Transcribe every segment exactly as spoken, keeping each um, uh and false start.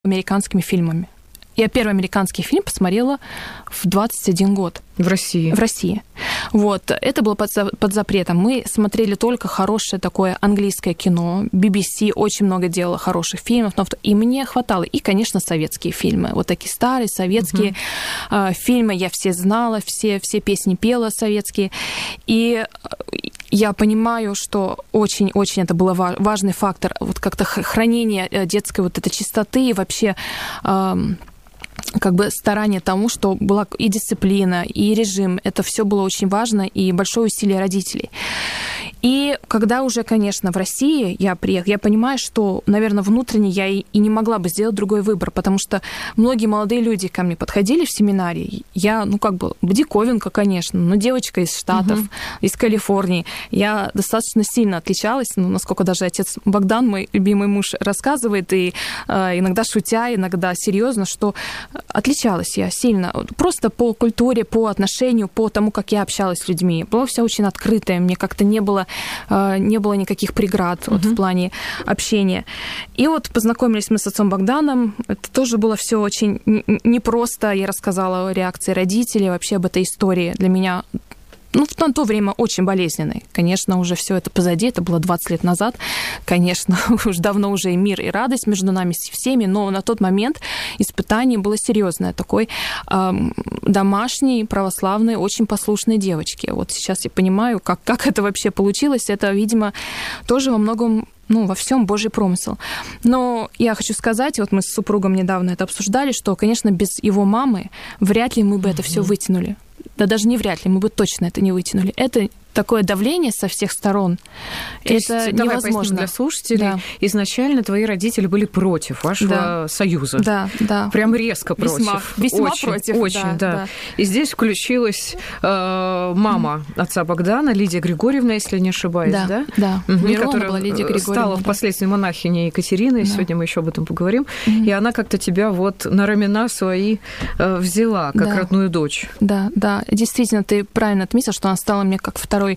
американскими фильмами. Я первый американский фильм посмотрела в двадцать один год. В России? В России. Вот. Это было под, под запретом. Мы смотрели только хорошее такое английское кино. би би си очень много делало хороших фильмов. Но... И мне хватало. И, конечно, советские фильмы. Вот такие старые советские uh-huh. фильмы. Я все знала, все, все песни пела советские. И я понимаю, что очень-очень это был важный фактор. Вот как-то хранение детской вот этой чистоты и вообще... как бы старание тому, что была и дисциплина, и режим. Это все было очень важно, и большое усилие родителей. И когда уже, конечно, в России я приехала, я понимаю, что, наверное, внутренне я и не могла бы сделать другой выбор, потому что многие молодые люди ко мне подходили в семинарии. Я, ну, как бы, диковинка, конечно, но девочка из Штатов, угу. из Калифорнии. Я достаточно сильно отличалась, ну, насколько даже отец Богдан, мой любимый муж, рассказывает, и э, иногда шутя, иногда серьезно, что отличалась я сильно. Просто по культуре, по отношению, по тому, как я общалась с людьми. Была вся очень открытая, мне как-то не было не было никаких преград uh-huh. вот, в плане общения. И вот познакомились мы с отцом Богданом. Это тоже было все очень непросто. Я рассказала о реакции родителей, вообще об этой истории. Для меня, ну, в то, то время очень болезненной. Конечно, уже все это позади, это было двадцать лет назад. Конечно, уж давно уже и мир, и радость между нами всеми, но на тот момент испытание было серьезное. Такой э, домашней, православной, очень послушной девочки. Вот сейчас я понимаю, как, как это вообще получилось. Это, видимо, тоже во многом, ну, во всем Божий промысел. Но я хочу сказать, вот мы с супругом недавно это обсуждали, что, конечно, без его мамы вряд ли мы бы mm-hmm. это все вытянули. Да даже не вряд ли, мы бы точно это не вытянули. Это такое давление со всех сторон. То это есть, невозможно. Для слушателей, да. изначально твои родители были против вашего да. союза. Да, да. Прям резко против. Весьма, весьма очень, против. Очень, да, да. да. И здесь включилась э, мама mm. отца Богдана, Лидия Григорьевна, если не ошибаюсь, да? Да, да. Угу, Миронова которая была Лидия Григорьевна. Стала да. впоследствии монахиней Екатериной, да. Сегодня мы еще об этом поговорим. Mm. И она как-то тебя вот на рамена свои э, взяла, как да. родную дочь. Да, да. Действительно, ты правильно отметила, что она стала мне как второй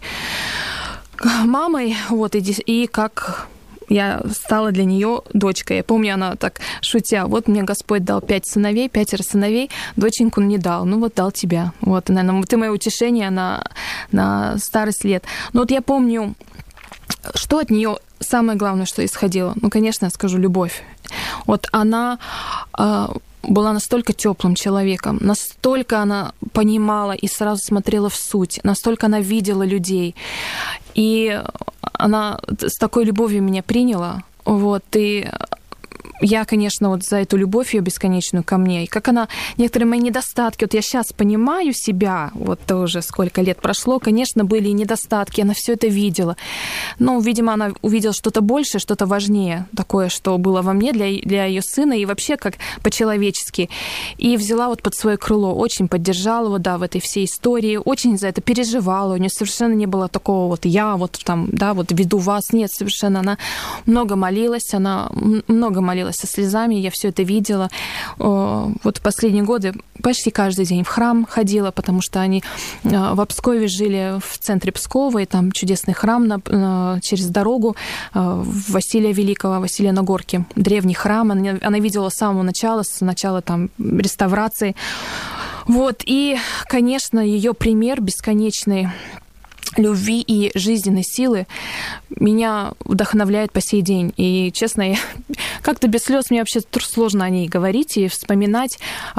мамой, вот, и, и как я стала для нее дочкой. Я помню, она так шутя: вот мне Господь дал пять сыновей, пятеро сыновей, доченьку не дал, ну вот дал тебя. Вот, наверное, ты мое утешение на, на старость лет. Но вот я помню, что от нее самое главное, что исходило. Ну, конечно, я скажу, любовь. Вот она... была настолько теплым человеком, настолько она понимала и сразу смотрела в суть, настолько она видела людей. И она с такой любовью меня приняла. Вот, и я, конечно, вот за эту любовь ее бесконечную ко мне, и как она, некоторые мои недостатки, вот я сейчас понимаю себя, вот тоже сколько лет прошло, конечно, были и недостатки, она все это видела. Но, видимо, она увидела что-то большее, что-то важнее, такое, что было во мне для, для ее сына, и вообще как по-человечески. И взяла вот под свое крыло, очень поддержала его, да, в этой всей истории, очень за это переживала, у нее совершенно не было такого вот я вот там, да, вот веду вас, нет, совершенно. Она много молилась, она много молилась со слезами, я все это видела. Вот в последние годы почти каждый день в храм ходила, потому что они в Пскове жили, в центре Пскова, и там чудесный храм на, через дорогу Василия Великого, Василия на Горке. Древний храм, она, она видела с самого начала, с начала там реставрации. Вот, и, конечно, ее пример бесконечный любви и жизненной силы меня вдохновляет по сей день. И, честно, я, как-то без слез мне вообще сложно о ней говорить и вспоминать.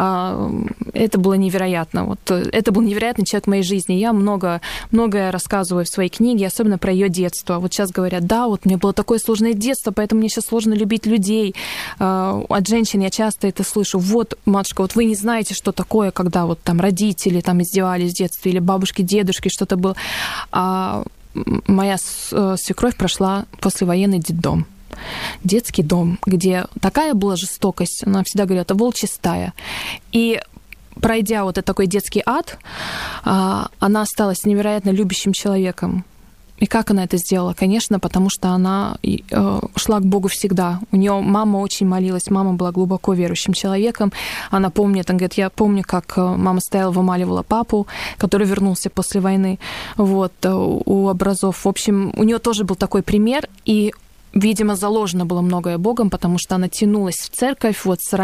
Это было невероятно. Вот, это был невероятный человек в моей жизни. Я много, многое рассказываю в своей книге, особенно про ее детство. Вот сейчас говорят, да, вот у меня было такое сложное детство, поэтому мне сейчас сложно любить людей. От женщин я часто это слышу. Вот, матушка, вот вы не знаете, что такое, когда вот там родители там издевались в детстве, или бабушки, дедушки, что-то было. А моя свекровь прошла послевоенный детдом. Детский дом, где такая была жестокость, она всегда говорила, это волчья стая. И пройдя вот этот такой детский ад, она осталась невероятно любящим человеком. И как она это сделала? Конечно, потому что она шла к Богу всегда. У нее мама очень молилась, мама была глубоко верующим человеком. Она помнит, она говорит, я помню, как мама стояла, вымаливала папу, который вернулся после войны, вот, у образов. В общем, у нее тоже был такой пример, и видимо, заложено было многое Богом, потому что она тянулась в церковь вот с